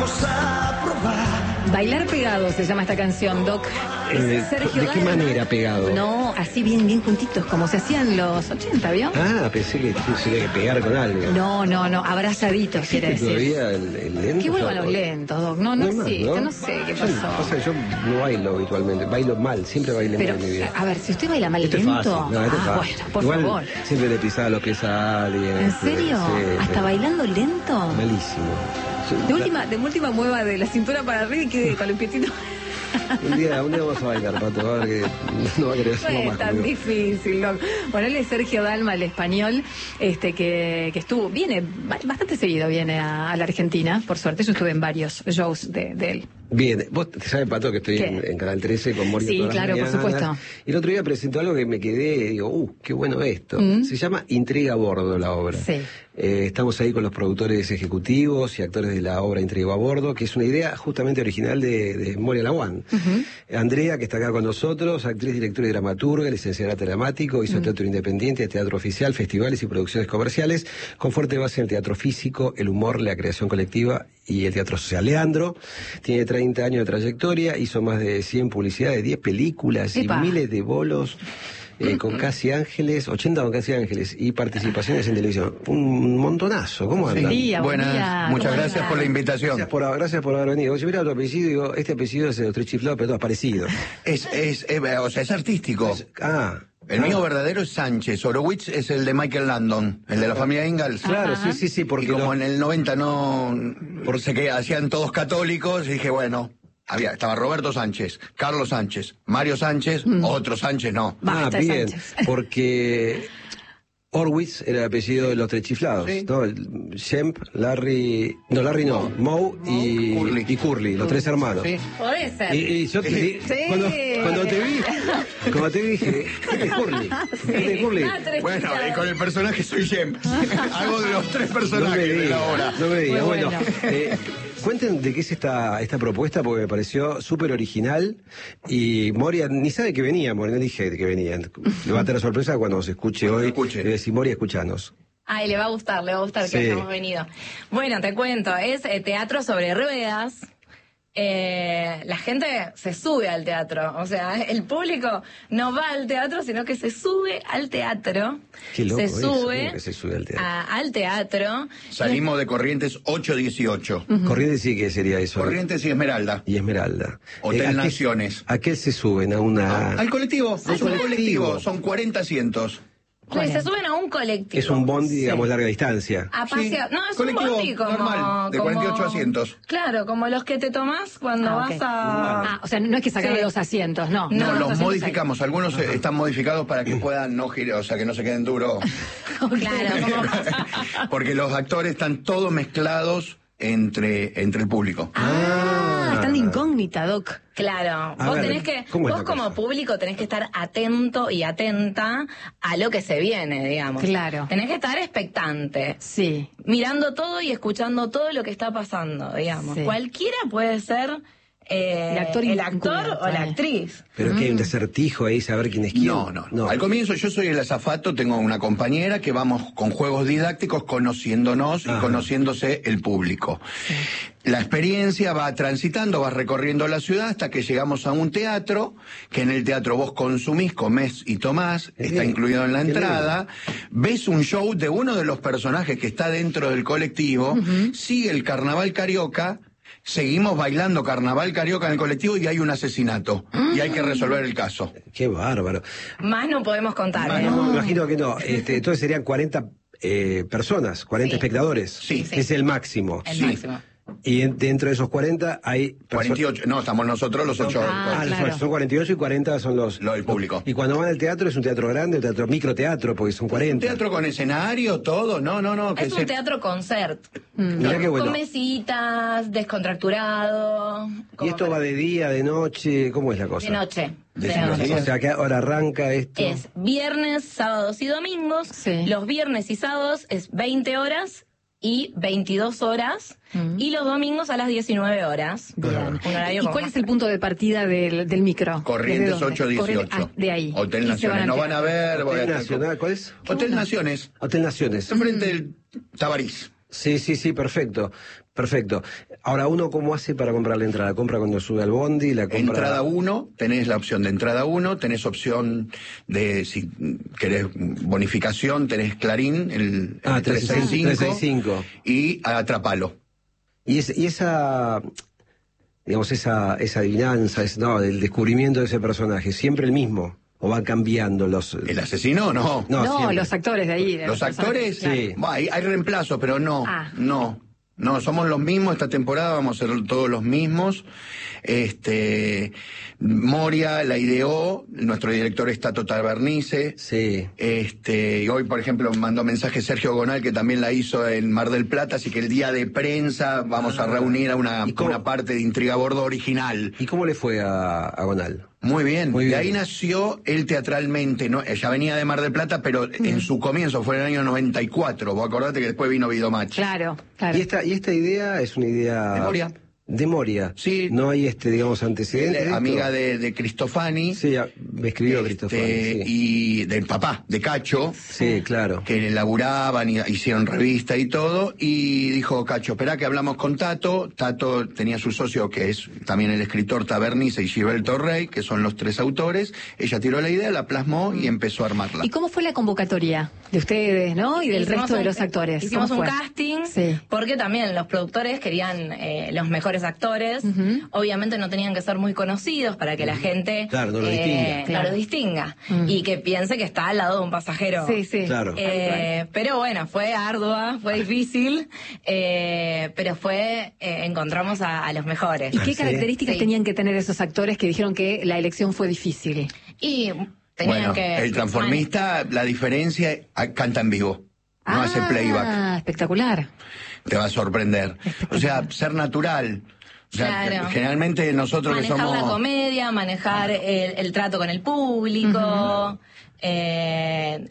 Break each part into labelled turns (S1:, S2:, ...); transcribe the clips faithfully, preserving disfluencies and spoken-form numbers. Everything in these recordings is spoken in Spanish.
S1: vamos a probar.
S2: Bailar pegado se llama esta canción, Doc.
S3: Eh,
S2: Sergio
S3: ¿De qué
S2: Dalma.
S3: manera pegado?
S2: No, así bien, bien juntitos, como se hacían los ochenta, ¿vio?
S3: Ah, pensé que se tenía que pegar con algo.
S2: No, no, no, abrazaditos, quiere
S3: ¿Existe
S2: decir.
S3: todavía el, el lento?
S2: Que vuelvan
S3: O sea,
S2: los lentos, Doc. No, no
S3: hay más,
S2: existe, no sé qué
S3: Yo-
S2: pasó.
S3: pasa que yo no bailo habitualmente, bailo mal, siempre bailé
S2: Pero,
S3: mal en mi vida.
S2: a ver, si usted baila mal
S3: Esto es
S2: lento...
S3: fácil, no, esto es
S2: ah,
S3: fácil.
S2: bueno, por
S3: Igual
S2: favor.
S3: siempre le pisaba los pies a alguien.
S2: ¿En serio?
S3: Sí,
S2: ¿Hasta
S3: sí.
S2: bailando lento?
S3: Malísimo. Sí,
S2: De última, de última mueva de la cintura para arriba y quede con el piecito.
S3: Un día, un día vamos a bailar, Pato, a ver que no va a querer
S2: No
S3: hacerlo
S2: es
S3: más
S2: tan
S3: conmigo.
S2: difícil, Doc. Bueno, él es Sergio Dalma, el español, este que, que estuvo, viene, ba- bastante seguido viene a, a la Argentina, por suerte. Yo estuve en varios shows de, de él.
S3: Bien, vos te sabes, Pato, que estoy
S2: ¿Qué?
S3: en, en Canal trece con Moria
S2: Sí,
S3: todas las
S2: claro, por
S3: mañanas.
S2: supuesto.
S3: Y el otro día presentó algo que me quedé, digo, uh, qué bueno esto.
S2: Mm.
S3: Se llama Intriga a Bordo la obra.
S2: Sí.
S3: Eh, estamos ahí con los productores ejecutivos y actores de la obra Intriga a Bordo, que es una idea justamente original de, de Moria Laguán. Andrea, que está acá con nosotros, actriz, directora y dramaturga, licenciada en arte dramático, hizo teatro independiente, teatro oficial, festivales y producciones comerciales, con fuerte base en el teatro físico, el humor, la creación colectiva y el teatro social. Leandro tiene treinta años de trayectoria, hizo más de cien publicidades, diez películas
S2: Epa.
S3: y miles de bolos. Eh, con Casi Ángeles, ochenta con Casi Ángeles y participaciones en televisión. Un montonazo, ¿cómo andan?
S2: Sí. día, buen
S4: Buenas,
S2: día.
S4: muchas
S2: ¿Cómo
S4: gracias
S2: anda?
S4: por la invitación.
S3: Gracias por, gracias por haber venido. Si mira tu apellido, digo, este apellido es de los tres chiflados, pero todos parecidos.
S4: Es, es, eh, o sea, es artístico.
S3: Ah.
S4: El mío verdadero es Sánchez. Horowitz es el de Michael Landon, el de la familia Ingalls.
S3: Claro,
S2: Ajá.
S3: sí, sí, sí, porque
S4: Y como
S3: lo-
S4: en el noventa no, por sé que hacían todos católicos, dije, bueno, había, estaba Roberto Sánchez, Carlos Sánchez, Mario Sánchez, otro Sánchez no.
S3: Ah,
S2: Basta,
S3: bien,
S2: Sánchez.
S3: porque Horwitz era el apellido de los tres chiflados,
S4: Sí.
S3: ¿no? El- Shemp, Larry, no, Larry no, Moe y
S4: Curly.
S3: y Curly, los tres hermanos.
S4: Sí.
S2: Podés ser.
S3: Y, y yo te di-
S2: Sí.
S3: cuando, cuando te vi, cuando te vi dije, este es Curly, este es Curly.
S2: Ah, tres
S4: Bueno,
S2: chiflados.
S4: y con el personaje soy Jem. Hago de los tres
S3: No me
S4: personajes de la
S3: digas,
S4: obra.
S3: no me digas.
S2: Muy
S3: Bueno,
S2: bueno.
S3: eh, cuenten de qué es esta, esta propuesta, porque me pareció súper original. Y Moria ni sabe que venía, Moria, no dije de que venía. Le va a tener sorpresa cuando se escuche
S4: Cuando
S3: hoy.
S4: escuche.
S3: Le voy a decir, Moria, escuchanos.
S5: Ay, le va a gustar, le va a gustar
S3: Sí.
S5: que hayamos venido. Bueno, te cuento, es eh, teatro sobre ruedas. Eh, la gente se sube al teatro, o sea, el público no va al teatro, sino que se sube al teatro.
S3: Qué loco
S5: se
S3: eso,
S5: sube,
S3: ¿cómo que se sube al teatro?
S5: a- al teatro.
S4: Salimos de Corrientes ocho dieciocho.
S3: Corrientes sí que sería eso. ¿no?
S4: Corrientes y Esmeralda.
S3: Y Esmeralda.
S4: Hotel
S3: ¿a qué-
S4: Naciones.
S3: ¿A qué se suben? A una...
S4: Al colectivo, es un
S3: colectivo.
S4: colectivo, son cuarenta asientos.
S5: Y se suben a un colectivo.
S3: Es un bondi, digamos, larga distancia.
S5: A
S4: Sí,
S5: pasear. No, es
S4: colectivo
S5: un bondi como...
S4: normal, de
S5: como-
S4: cuarenta y ocho asientos.
S5: Claro, como los que te tomás cuando
S2: Ah,
S5: vas
S2: ok.
S5: a...
S2: Ah, o sea, no es que sacaron
S5: Sí.
S2: los asientos, no.
S5: No,
S4: No,
S5: los
S4: los
S5: asientos
S4: modificamos. Algunos eh, están modificados para que puedan no girar, o sea, que no se queden duros.
S5: Claro, como...
S4: Porque los actores están todos mezclados entre, entre el público.
S2: Ah, están de incógnita, Doc.
S5: Claro,
S3: A
S5: vos
S3: ver,
S5: tenés que,
S3: ¿cómo es
S5: vos
S3: la
S5: como
S3: cosa?
S5: público tenés que estar atento y atenta a lo que se viene, digamos.
S2: Claro.
S5: Tenés que estar expectante,
S2: Sí.
S5: mirando todo y escuchando todo lo que está pasando, digamos.
S2: Sí.
S5: Cualquiera puede ser eh,
S2: El actor
S5: el actor
S2: encubierto,
S5: o la
S2: eh.
S5: actriz.
S3: Pero que hay un desertijo ahí, saber quién es quién.
S4: No, no, no. Al comienzo yo soy el azafato, tengo una compañera que vamos con juegos didácticos conociéndonos
S3: Ajá.
S4: y conociéndose el público. La experiencia va transitando, vas recorriendo la ciudad hasta que llegamos a un teatro, que en el teatro vos consumís, comés y tomás,
S3: Qué
S4: está
S3: lindo,
S4: incluido en la
S3: qué
S4: entrada, ves un show de uno de los personajes que está dentro del colectivo, sigue el carnaval carioca, seguimos bailando carnaval carioca en el colectivo y hay un asesinato. Y hay que resolver el caso.
S3: Qué bárbaro.
S5: Más no podemos contar,
S4: Más
S5: ¿eh?
S3: No, me imagino que no. Este, entonces serían cuarenta eh, personas, cuarenta
S5: Sí.
S3: espectadores.
S4: Sí.
S3: Es el máximo.
S5: El
S4: Sí.
S5: máximo.
S3: Y en- dentro de esos cuarenta hay... perso-
S4: cuarenta y ocho, no, estamos nosotros los ocho.
S2: Ah,
S3: Ah,
S2: claro.
S3: son cuarenta y ocho y cuarenta son los...
S4: Lo del público.
S3: Y cuando van al teatro es un teatro grande, un teatro microteatro, porque son
S4: ¿Un
S3: cuarenta.
S4: teatro con escenario, todo? No, no, no. que
S5: Es
S4: se-
S5: un teatro concert.
S3: Mirá qué bueno.
S5: Con mesitas, descontracturado.
S3: ¿Y
S5: como
S3: esto
S5: para-
S3: va de día, de noche? ¿Cómo es la cosa?
S5: De noche.
S4: De
S5: De
S4: noche.
S5: noche.
S3: O sea, que ahora arranca esto.
S5: Es viernes, sábados y domingos.
S2: Sí.
S5: Los viernes y sábados es veinte horas y veintidós horas.
S2: Mm.
S5: Y los domingos a las diecinueve horas.
S2: Bien.
S5: Un horario
S2: ¿Y
S5: como
S2: cuál
S5: más-
S2: es el punto de partida del, del micro?
S4: Corrientes
S2: ¿Desde dónde?
S4: ocho dieciocho.
S2: Corrientes- ah, de ahí.
S4: Hotel
S2: Y se
S4: Naciones. No van a ver. voy a
S3: Hotel
S4: estar
S3: Nacional,
S4: con-
S3: ¿cuál es?
S4: Hotel Naciones.
S3: Hotel Naciones.
S4: Enfrente del Tabarís.
S3: Sí, sí, sí, perfecto, perfecto. Ahora, ¿uno cómo hace para comprar la entrada? ¿Compra cuando sube al bondi? ¿La compra?
S4: Entrada uno, tenés la opción de entrada uno, tenés opción de, si querés bonificación, tenés Clarín, el,
S3: Ah,
S4: el trescientos sesenta y cinco,
S3: trescientos sesenta y cinco.
S4: y Atrapalo.
S3: Y, es, y esa, digamos, esa, esa adivinanza, es, no, el descubrimiento de ese personaje, ¿siempre el mismo? ¿O van cambiando los...?
S4: ¿El asesino? No.
S3: No,
S2: No,
S3: siempre.
S2: los actores de ahí. de
S4: Los actores,
S2: claro.
S3: sí.
S4: Bah, hay, hay reemplazo, pero no,
S2: Ah.
S4: no. No, somos los mismos, esta temporada vamos a ser todos los mismos. Este, Moria la ideó, nuestro director es Tato Tabernice.
S3: Sí.
S4: Este, y hoy, por ejemplo, mandó mensaje Sergio Gonal, que también la hizo en Mar del Plata, así que el día de prensa vamos a reunir a una,
S3: ¿Y cómo?
S4: una parte de Intriga a Bordo original.
S3: ¿Y cómo le fue a, a Gonal?
S4: Muy bien,
S3: Muy
S4: de
S3: bien.
S4: ahí nació él teatralmente, ¿no? Ella venía de Mar del Plata, pero en su comienzo fue en el año noventa y cuatro. Vos acordate que después vino Vidomach.
S2: Claro, claro.
S3: Y esta, y esta idea es una idea...
S4: De Moria.
S3: De Moria.
S4: Sí.
S3: No hay, este, digamos, antecedentes.
S4: Eh,
S3: de esto?
S4: amiga de, de Cristofani.
S3: Sí, a- me escribió
S4: este,
S3: Cristofani, sí.
S4: Y del papá, de Cacho.
S3: Sí, claro.
S4: Que laburaban y hicieron revista y todo, y dijo Cacho, esperá que hablamos con Tato. Tato tenía su socio, que es también el escritor Tabernice y Gilberto Rey, que son los tres autores. Ella tiró la idea, la plasmó y empezó a armarla.
S2: ¿Y cómo fue la convocatoria de ustedes, no? Y del
S5: Hicimos
S2: resto de
S5: un-
S2: los actores.
S5: Hicimos
S2: ¿Cómo
S5: un
S2: fue?
S5: casting,
S2: Sí.
S5: porque también los productores querían eh, los mejores actores.
S2: Ujú.
S5: Obviamente no tenían que ser muy conocidos para que la gente
S3: Claro, no lo
S5: eh,
S3: distinga.
S5: no
S2: Claro.
S5: lo distinga.
S2: Mm.
S5: Y que piense que está al lado de un pasajero.
S2: Sí, sí.
S3: Claro.
S5: Eh, pero bueno, fue ardua, fue difícil, eh, pero fue, eh, encontramos a, a los mejores.
S2: ¿Y qué
S3: Sí.
S2: características
S5: Sí.
S2: tenían que tener esos actores que dijeron que la elección fue difícil?
S5: Y tenían
S4: Bueno,
S5: que...
S4: el transformista, la diferencia, ah, canta en vivo, no hace playback.
S2: Ah, espectacular.
S4: Te va a sorprender. O sea, ser natural. O sea,
S5: Claro.
S4: generalmente nosotros que
S5: Manejar la
S4: somos...
S5: comedia, manejar el, el trato con el público, eh,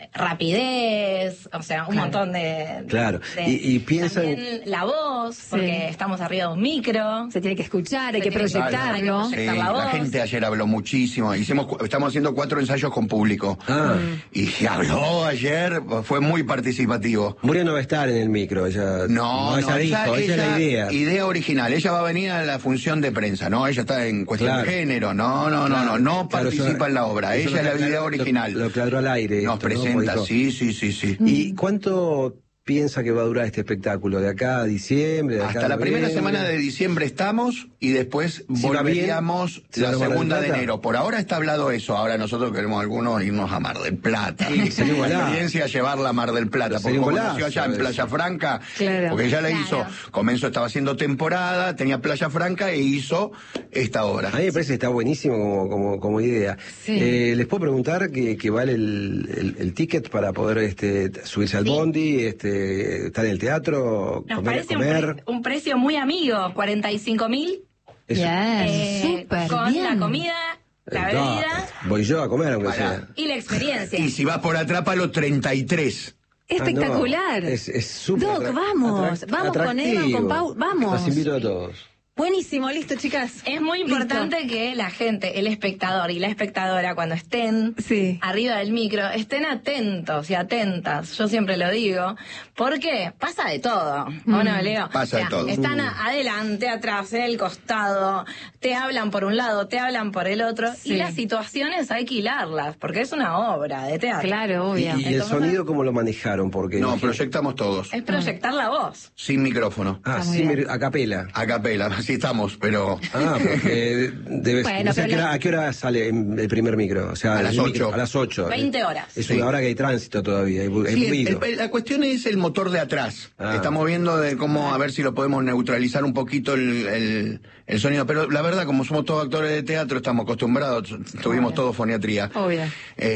S5: rapidez, o sea, un
S2: Claro.
S5: montón de...
S3: Claro.
S5: de-
S3: Y- y piensan-
S5: También la voz, porque estamos arriba de un micro.
S2: Se tiene que escuchar, hay
S5: Se
S2: que
S5: tiene que
S2: proyectarlo.
S5: escuchar, hay que
S4: Sí,
S5: proyectar la
S4: la
S5: voz.
S4: gente ayer habló muchísimo. Hicimos, cu- estamos haciendo cuatro ensayos con público.
S3: Ah.
S4: Y habló ayer, fue muy participativo.
S3: Moria no va a estar en el micro, ella...
S4: No, no,
S3: ella dijo, esa es la idea.
S4: Idea original. Ella va a venir a la función de prensa, ¿no? Ella está en cuestión
S3: Claro.
S4: de género. No, no, no, no, no
S3: Claro,
S4: participa
S3: eso-
S4: en la obra.
S3: eso
S4: Ella es
S3: lo-
S4: la idea
S3: lo-
S4: original.
S3: Lo aclaró al aire.
S4: Nos
S3: esto, ¿no?
S4: presenta,
S3: Dijo,
S4: sí, sí, sí, sí.
S3: ¿Y cuánto piensa que va a durar este espectáculo? ¿De acá a diciembre? De acá
S4: Hasta
S3: a
S4: la primera
S3: noviembre?
S4: semana de diciembre estamos y después
S3: Si va bien,
S4: volveríamos
S3: si
S4: la
S3: va a Mar del
S4: segunda de
S3: Plata.
S4: enero. Por ahora está hablado eso. Ahora nosotros queremos algunos irnos a Mar del Plata.
S3: Sí, sería un
S4: la
S3: golazo.
S4: experiencia llevarla a Mar del Plata. Porque
S3: Sería un
S4: como
S3: golazo
S4: nació allá en
S3: eso.
S4: Playa Franca,
S2: Claro.
S4: porque ella la
S5: Claro.
S4: hizo, comenzó, estaba haciendo temporada, tenía Playa Franca e hizo esta obra.
S3: A mí me parece que está buenísimo como, como, como idea.
S2: Sí.
S3: Eh, ¿Les puedo preguntar que, que vale el, el, el ticket para poder este, subirse al
S5: Sí.
S3: bondi, este, estar en el teatro,
S5: Nos
S3: comer?
S5: parece un,
S3: comer?
S5: pre- un precio muy amigo, cuarenta y cinco mil,
S3: Eso-
S2: Bien, súper
S5: con
S2: bien.
S5: la comida, la
S3: Eh, no,
S5: bebida
S3: voy yo a comer, aunque
S4: Pará.
S3: sea.
S5: y la experiencia.
S4: Y si vas por Atrápalo, treinta y tres.
S2: Espectacular.
S3: Ah, no, es es súper
S2: Doc,
S3: atra-
S2: vamos,
S3: atrac-
S2: vamos con Eva,
S3: atractivo.
S2: con Pau, vamos.
S3: Los invito a todos.
S2: Buenísimo, listo, chicas.
S5: Es muy
S2: Listo.
S5: importante que la gente, el espectador y la espectadora, cuando estén
S2: Sí.
S5: arriba del micro, estén atentos y atentas. Yo siempre lo digo. Porque pasa de todo. ¿O no, Leo?
S4: Pasa de todo.
S5: Están
S3: Mm.
S5: a- adelante, atrás, en el costado. Te hablan por un lado, te hablan por el otro.
S2: Sí.
S5: Y las situaciones hay que hilarlas. Porque es una obra de teatro.
S2: Claro,
S3: Y,
S2: obvio.
S3: y el
S5: Entonces-
S3: sonido, ¿cómo lo manejaron? Porque
S4: No,
S3: imagino-
S4: proyectamos todos.
S5: Es proyectar la voz.
S4: Sin micrófono.
S3: Ah,
S2: Está muy
S3: sí,
S2: bien.
S3: me- a capela.
S4: A capela, así estamos, pero...
S3: Ah, porque debe
S2: Bueno,
S3: no sé, ¿a,
S2: pero
S3: qué hora,
S2: la-
S3: a qué hora sale el primer micro? O sea,
S4: A las
S3: el micro-
S4: ocho.
S3: A las ocho.
S5: veinte horas.
S3: Es
S4: Sí.
S3: una hora que hay tránsito todavía, hay, bu- hay
S4: Sí, el-
S3: ruido.
S4: el- la cuestión es el motor de atrás.
S3: Ah.
S4: Estamos viendo de cómo, a ver si lo podemos neutralizar un poquito el, el- el sonido. Pero la verdad, como somos todos actores de teatro, estamos acostumbrados, tuvimos
S2: Obvio.
S4: todo foniatría.
S2: Obvio.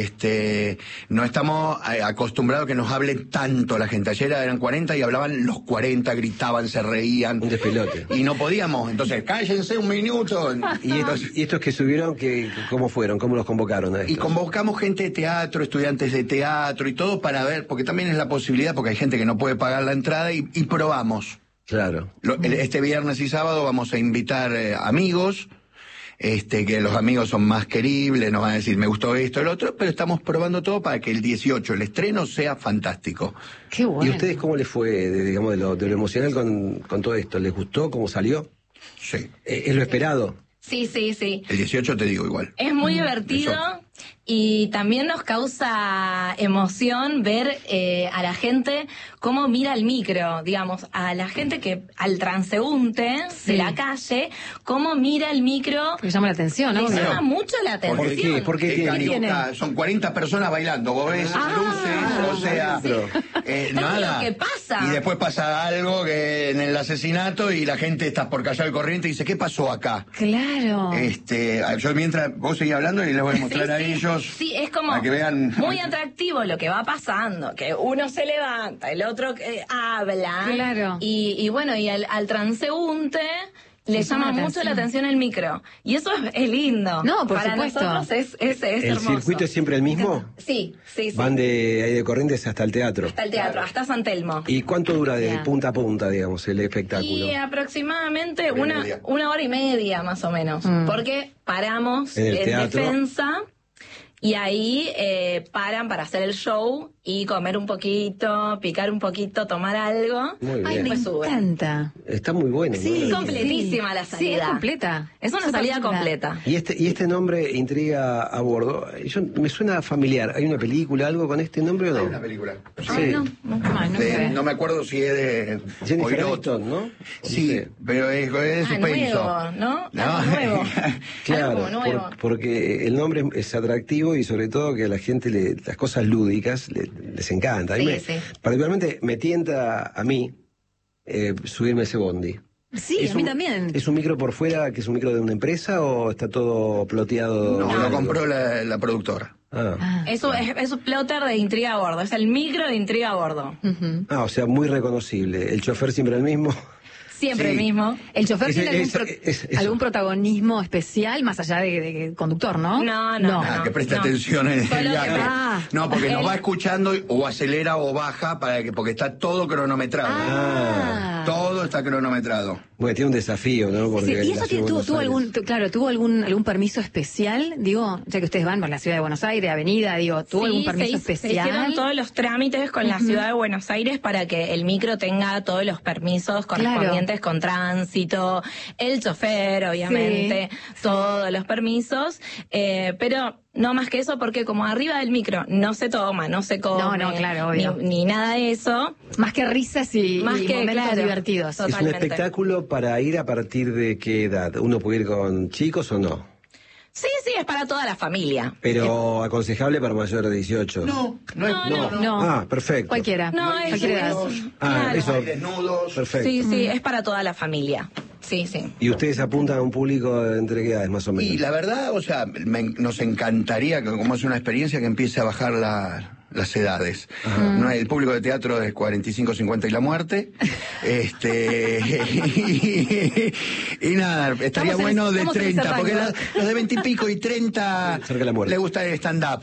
S4: Este, no estamos eh, acostumbrados a que nos hable tanto la gente. Ayer eran cuarenta y hablaban los cuarenta, gritaban, se reían.
S3: Un despelote.
S4: Y no podíamos. Entonces, cállense un minuto.
S3: ¿Y estos, y estos que subieron, que, ¿cómo fueron? ¿Cómo los convocaron a
S4: Y
S3: estos?
S4: convocamos gente de teatro, estudiantes de teatro y todo para ver, porque también es la posibilidad, porque hay gente que no puede pagar la entrada y, y probamos.
S3: Claro.
S4: Lo- el- este viernes y sábado vamos a invitar eh, amigos, este, que los amigos son más queribles, nos van a decir, me gustó esto, el otro, pero estamos probando todo para que el dieciocho, el estreno, sea fantástico.
S2: Qué bueno.
S3: ¿Y a ustedes cómo les fue, de, digamos, de lo, de lo emocional con, con todo esto? ¿Les gustó cómo salió?
S4: Sí.
S3: Eh, ¿Es lo esperado?
S5: Sí, sí, sí.
S4: El dieciocho te digo igual.
S5: Es muy divertido
S4: eso.
S5: y también nos causa emoción ver eh, a la gente cómo mira el micro, digamos, a la gente que, al transeúnte
S2: Sí.
S5: de la calle, cómo mira el micro.
S2: Que llama la atención,
S5: Le
S2: ¿no?
S5: llama mucho la
S3: ¿Por
S5: atención.
S3: qué? ¿Por qué
S4: Es
S3: tiene?
S4: carioca, son cuarenta personas bailando, vos ves luces, o sea, eh,
S5: Es
S4: nada.
S5: lo que pasa.
S4: Y después pasa algo que en el asesinato y la gente está por callar el corriente y dice, ¿qué pasó acá?
S2: Claro.
S4: Este, yo mientras vos seguís hablando y les voy a mostrar
S5: Sí,
S4: a
S5: sí.
S4: ellos.
S5: Sí, es como
S4: para que vean.
S5: muy atractivo lo que va pasando, que uno se levanta, el otro eh, habla.
S2: Claro.
S5: Y, y bueno, y al, al transeúnte le
S2: Le
S5: llama
S2: llama la
S5: mucho la
S2: atención.
S5: atención el micro. Y eso es, es lindo.
S2: No, por
S5: Para
S2: supuesto.
S5: nosotros es, es, es
S3: ¿El
S5: hermoso.
S3: circuito es siempre el mismo?
S5: Sí, sí, sí.
S3: Van de ahí de Corrientes hasta el teatro.
S5: Hasta el teatro, hasta San Telmo.
S3: ¿Y cuánto dura de
S2: Ya.
S3: punta a punta, digamos, el espectáculo?
S5: Y aproximadamente
S4: Hora y
S5: una,
S4: media.
S5: una hora y media más o menos.
S2: Mm.
S5: Porque paramos
S3: En el
S5: en
S3: teatro.
S5: defensa y ahí eh, paran para hacer el show y comer un poquito, picar un poquito, tomar algo.
S3: Muy
S2: Ay,
S3: bien.
S2: me
S5: Después suben.
S2: encanta.
S3: Está muy bueno.
S2: Sí,
S3: ¿no?
S5: completísima
S2: sí.
S5: la
S2: Sí,
S5: salida.
S2: es completa.
S5: Es una
S2: Súper
S5: salida
S2: linda.
S5: completa.
S3: Y este, y este nombre, Intriga a Bordo, yo, me suena familiar. ¿Hay una película, algo con este nombre o no?
S4: Hay una película.
S3: Sí.
S2: Ay, no, no, ay, no
S4: De-
S2: sé.
S4: no me acuerdo si es de
S3: Jennifer
S4: Poirot.
S3: Aniston, ¿no?
S4: Sí,
S3: No sé.
S4: pero es, es de
S5: Ah,
S4: suspenso.
S5: nuevo, ¿no? Algo nuevo.
S3: Claro,
S5: Algo como nuevo.
S3: por- porque el nombre es atractivo y sobre todo que a la gente le- las cosas lúdicas le- les encanta. A mí
S5: Sí,
S3: me-
S5: sí.
S3: Particularmente me tienta a mí eh, subirme a ese bondi.
S2: Sí,
S3: ¿Es
S2: a mí
S3: un-
S2: también.
S3: ¿Es un micro por fuera que es un micro de una empresa o está todo ploteado?
S4: No,
S3: de
S4: lo
S3: algo?
S4: compró la, la productora.
S3: Ah.
S2: Ah,
S5: Eso es, es un plotter de Intriga a Bordo. Es el micro de Intriga a Bordo.
S2: ujú.
S3: Ah, o sea, muy reconocible. El chofer siempre el mismo.
S5: Siempre
S4: Sí.
S5: el mismo.
S2: ¿El chofer
S3: Ese-
S2: tiene algún,
S3: ese-
S2: pro-
S3: es- eso.
S2: algún protagonismo especial más allá de, de- de conductor, no?
S5: No, no,
S4: Ah,
S5: no.
S4: que preste
S5: no.
S4: atención en el
S5: Solo que
S4: viaje.
S5: pre-
S2: Ah.
S4: No, porque nos
S5: Él-
S4: va escuchando y- o acelera o baja para que, porque está todo cronometrado.
S2: Ah.
S4: Todo está cronometrado.
S3: Bueno, tiene un desafío, ¿no?
S2: Sí,
S3: Porque
S2: ¿y
S3: la
S2: eso
S3: ciudad
S2: tiene-
S3: de
S2: tuvo,
S3: Buenos
S2: tuvo
S3: Aires.
S2: algún, tu- claro, tuvo algún algún permiso especial? Digo, ya que ustedes van por la ciudad de Buenos Aires, avenida, digo, ¿tuvo
S5: Sí,
S2: algún
S5: se
S2: permiso
S5: hizo- Se
S2: especial?
S5: hicieron todos los trámites con la ciudad de Buenos Aires para que el micro tenga todos los permisos correspondientes con tránsito, el chofer, obviamente, todos los permisos, eh, pero no más que eso porque como arriba del micro no se toma, no se come,
S2: No, no, claro,
S5: ni,
S2: obvio.
S5: ni nada de eso.
S2: Más que risas y,
S5: Más
S2: y
S5: que,
S2: momentos
S5: claro.
S2: divertidos.
S5: Total.
S3: ¿Es un
S5: Totalmente.
S3: espectáculo para ir a partir de qué edad? ¿Uno puede ir con chicos o no?
S5: Sí, sí, es para toda la familia.
S3: Pero aconsejable para mayores de dieciocho.
S4: No, no, es-
S5: No,
S4: no,
S2: No.
S3: Ah, perfecto.
S2: Cualquiera.
S5: No, es-
S2: cualquier edad.
S5: es-
S3: Ah,
S5: claro.
S3: eso.
S4: hay desnudos.
S3: Perfecto.
S5: Sí, sí, es para toda la familia. Sí, sí.
S3: ¿Y ustedes apuntan a un público entre qué edades, más o menos?
S4: Y la verdad, o sea, me- nos encantaría que como es una experiencia que empiece a bajar la- las edades. No, el público de teatro es cuarenta y cinco, cincuenta y la muerte. este y, y nada, estaría
S2: Estamos en-
S4: bueno de
S2: estamos en ese
S4: treinta, porque
S2: rango.
S4: la- los de veinte y pico y treinta
S3: Cerca de la muerte.
S4: le gusta el stand-up.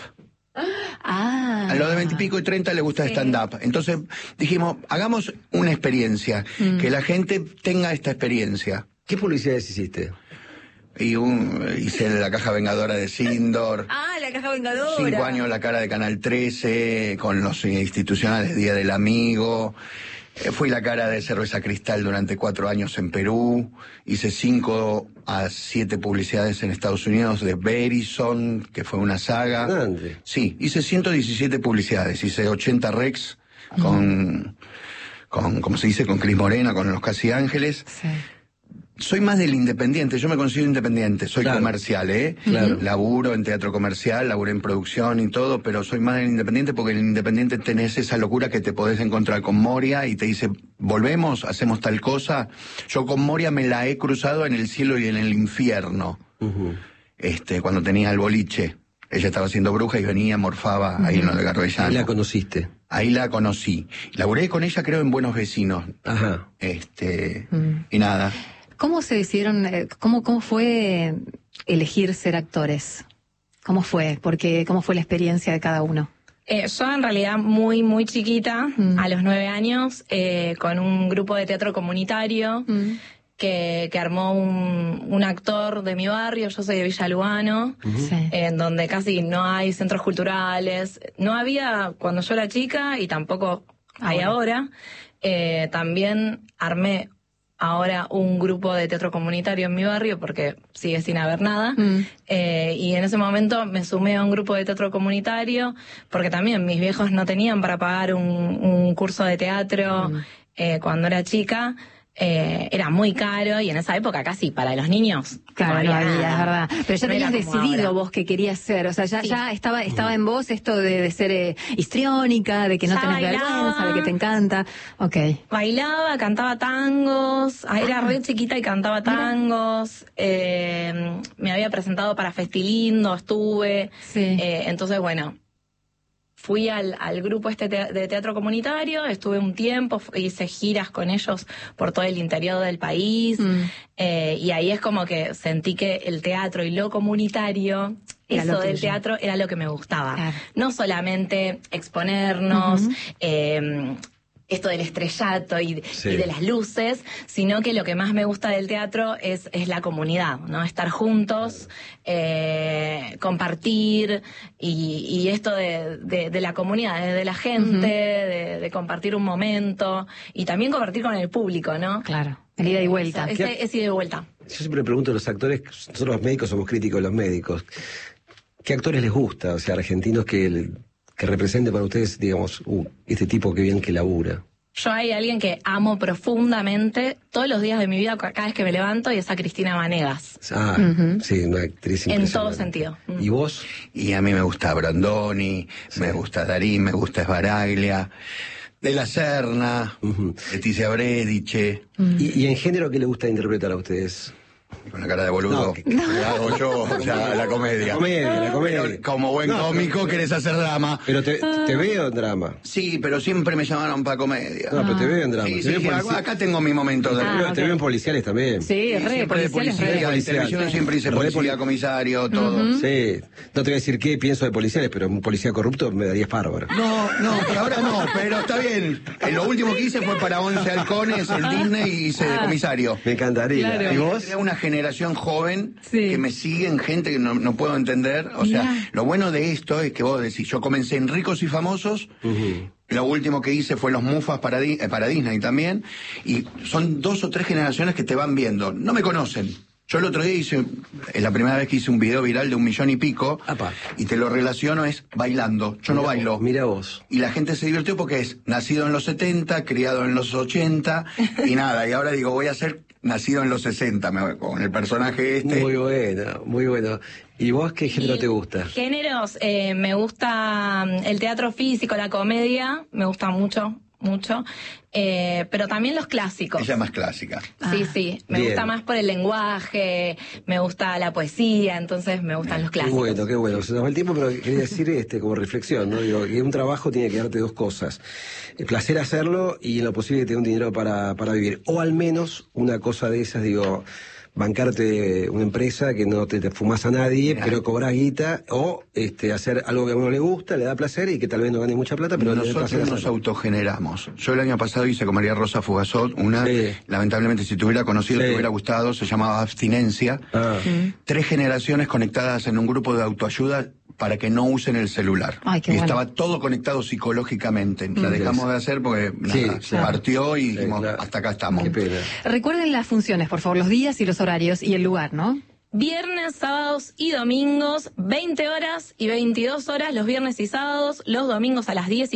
S2: Ah.
S4: A los de veinte y pico y treinta le gusta el stand-up. Entonces dijimos, hagamos una experiencia, que la gente tenga esta experiencia.
S3: ¿Qué publicidades hiciste?
S4: Y un, hice la caja vengadora de Sindor.
S5: Ah, la caja vengadora.
S4: Cinco años la cara de Canal trece, con los institucionales Día del Amigo. Eh, Fui la cara de Cerveza Cristal durante cuatro años en Perú. Hice cinco a siete publicidades en Estados Unidos de Verizon, que fue una saga.
S3: Grande.
S4: Sí, hice ciento diecisiete publicidades. Hice ochenta recs con, con, como se dice, con Cris Morena, con Los Casi Ángeles.
S2: Sí.
S4: Soy más del independiente, yo me considero independiente, soy
S3: Claro.
S4: comercial, ¿eh?
S3: Claro.
S4: Laburo en teatro comercial, laburé en producción y todo, pero soy más del independiente porque en el independiente tenés esa locura que te podés encontrar con Moria y te dice, volvemos, hacemos tal cosa. Yo con Moria me la he cruzado en el cielo y en el infierno,
S3: Ujú.
S4: este, cuando tenía el boliche. Ella estaba haciendo bruja y venía, morfaba ahí en lo de Garbellano.
S3: Ahí la conociste.
S4: Ahí la conocí. Laburé con ella creo en Buenos Vecinos.
S3: Ajá.
S4: Este,
S2: Mm.
S4: y nada.
S2: ¿Cómo se decidieron, eh, cómo, cómo fue elegir ser actores? ¿Cómo fue? Porque, ¿cómo fue la experiencia de cada uno?
S5: Eh, yo en realidad muy, muy chiquita,
S2: Mm.
S5: a los nueve años, eh, con un grupo de teatro comunitario,
S2: Mm.
S5: que, que armó un, un actor de mi barrio. Yo soy de Villa Lugano,
S2: Sí.
S5: en donde casi no hay centros culturales. No había cuando yo era chica y tampoco hay
S2: Ahora.
S5: ahora. Eh, también armé ahora un grupo de teatro comunitario en mi barrio porque sigue sin haber nada.
S2: Mm.
S5: Eh, y en ese momento me sumé a un grupo de teatro comunitario porque también mis viejos no tenían para pagar un, un curso de teatro
S2: Mm.
S5: eh, cuando era chica. Eh, era muy caro y en esa época casi para los niños
S2: Claro, no había,
S5: nada.
S2: es verdad. Pero ya
S5: No era
S2: tenías
S5: como
S2: decidido
S5: ahora.
S2: vos qué querías ser. O sea, ya,
S5: Sí.
S2: ya estaba, estaba en vos esto de, de ser eh, histriónica, de que no
S5: Ya
S2: tenés
S5: bailaba.
S2: vergüenza, de que te encanta. Ok.
S5: Bailaba, cantaba tangos, ah, era re chiquita y cantaba tangos, eh, me había presentado para Festilindo, estuve,
S2: Sí.
S5: eh, entonces bueno, fui al, al grupo este te- de teatro comunitario, estuve un tiempo, fu- hice giras con ellos por todo el interior del país,
S2: Mm.
S5: eh, y ahí es como que sentí que el teatro y lo comunitario,
S2: Era
S5: eso
S2: lo
S5: del
S2: tuyo.
S5: teatro era lo que me gustaba.
S2: Claro.
S5: No solamente exponernos,
S2: Ujú.
S5: eh, esto del estrellato y,
S3: Sí.
S5: y de las luces, sino que lo que más me gusta del teatro es, es la comunidad, ¿no? Estar juntos, eh, compartir y, y esto de, de, de la comunidad, de, de la gente,
S2: Ujú.
S5: de, de compartir un momento y también compartir con el público, ¿no?
S2: Claro. El ida y vuelta.
S5: Ese, ese- ese ida y vuelta.
S3: Yo siempre pregunto a los actores, nosotros los médicos somos críticos de los médicos, ¿qué actores les gusta? O sea, argentinos que, que representen para ustedes, digamos, uh, este tipo que bien que labura.
S5: Yo hay alguien que amo profundamente todos los días de mi vida, cada vez que me levanto, y es a Cristina Vanegas.
S3: Ah,
S2: Ujú.
S3: sí, una actriz
S5: En
S3: impresionante.
S5: todo sentido. Mm.
S3: ¿Y vos?
S4: Y a mí me gusta Brandoni, me gusta Darín, me gusta Esbaraglia, De la Serna,
S3: Ujú.
S4: Leticia Brediche,
S3: ¿Y, y en género qué le gusta interpretar a ustedes?
S4: con la cara de boludo.
S3: No, que-
S4: que hago yo, o sea, la comedia.
S3: La comedia, la comedia.
S4: Pero como buen
S3: No,
S4: cómico
S3: pero-
S4: querés hacer drama.
S3: Pero te, te veo en drama.
S4: Sí, pero siempre me llamaron para comedia.
S3: No, pero te veo en drama.
S4: Sí,
S3: Te
S4: sí,
S3: veo
S4: sí,
S3: en polici-
S4: acá tengo mi momento de...
S3: te veo-
S2: Ah,
S3: te
S2: ok.
S3: veo en policiales también.
S2: Sí, re,
S4: siempre de
S2: policiales,
S4: policía,
S2: re.
S4: en
S3: policial.
S4: televisión siempre hice
S3: Re
S4: policía,
S3: poli-
S4: comisario, todo.
S3: Sí, no te voy a decir qué pienso de policiales, pero un policía corrupto me daría bárbaro.
S4: No, no, por ahora no, pero está bien. Eh, Lo último que hice fue para once halcones, el Disney, y hice de comisario.
S3: Me encantaría.
S2: Claro.
S3: ¿Y vos?
S4: Crea una generación joven
S2: Sí.
S4: que me siguen, gente que no, no puedo entender. O sea,
S2: Mirá.
S4: lo bueno de esto es que vos decís, yo comencé en Ricos y Famosos,
S3: Ujú.
S4: lo último que hice fue los Mufas para, Di- eh, para Disney también, y son dos o tres generaciones que te van viendo. No me conocen. Yo el otro día hice, es la primera vez que hice un video viral de un millón y pico,
S3: Apa.
S4: y te lo relaciono es bailando. Yo no
S3: Mira
S4: bailo.
S3: vos, Mira vos.
S4: Y la gente se divirtió porque es nacido en los setenta, criado en los ochenta, y nada, y ahora digo, voy a ser nacido en los sesenta, me- con el personaje este.
S3: Muy bueno, muy bueno. ¿Y vos qué género
S5: Y
S3: te gusta?
S5: Géneros, eh, me gusta mm, el teatro físico, la comedia, me gusta mucho, mucho, eh, pero también los clásicos.
S4: Ella es más clásica.
S5: Sí,
S2: Ah,
S5: sí, me
S3: bien.
S5: gusta más por el lenguaje, me gusta la poesía, entonces me gustan los
S3: Qué
S5: clásicos.
S3: bueno, qué bueno. Se nos va el tiempo, pero quería decir este como reflexión, ¿no? Digo, que un trabajo tiene que darte dos cosas. El placer hacerlo y en lo posible tener un dinero para, para vivir. O al menos una cosa de esas, digo, bancarte una empresa que no te, te fumas a nadie,
S4: Mirá.
S3: pero cobras guita, o este hacer algo que a uno le gusta, le da placer y que tal vez no gane mucha plata, pero le da placer
S4: Nosotros nos
S3: hacerlo.
S4: autogeneramos. Yo el año pasado hice con María Rosa Fugazot una,
S3: Sí.
S4: lamentablemente si te hubiera conocido
S3: Sí.
S4: te hubiera gustado, se llamaba Abstinencia.
S3: Ah.
S4: Tres generaciones conectadas en un grupo de autoayuda para que no usen el celular.
S2: Ay, qué
S4: y
S2: bueno.
S4: estaba todo conectado psicológicamente. La dejamos de hacer porque nada,
S3: Sí,
S4: se
S3: claro.
S4: partió y
S3: Sí,
S4: dijimos,
S3: claro.
S4: hasta acá estamos.
S3: Qué pena.
S2: Recuerden las funciones, por favor, los días y los horarios y el lugar, ¿no?
S5: Viernes, sábados y domingos, veinte horas y veintidós horas los viernes y sábados, los domingos a las diez y